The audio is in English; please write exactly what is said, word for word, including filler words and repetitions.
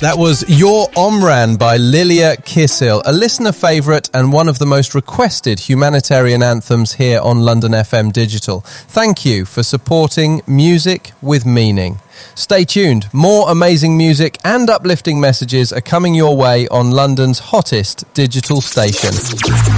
That was Your Omran by Lilia Kissil, a listener favourite and one of the most requested humanitarian anthems here on London F M Digital. Thank you for supporting music with meaning. Stay tuned. More amazing music and uplifting messages are coming your way on London's hottest digital station.